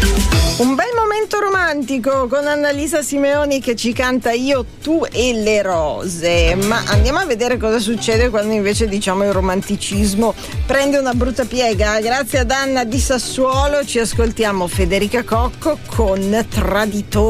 Un bel momento romantico con Annalisa Simeoni che ci canta Io, tu e le rose. Ma andiamo a vedere cosa succede quando invece, diciamo, il romanticismo prende una brutta piega. Grazie ad Anna di Sassuolo ci ascoltiamo Federica Cocco con Traditori.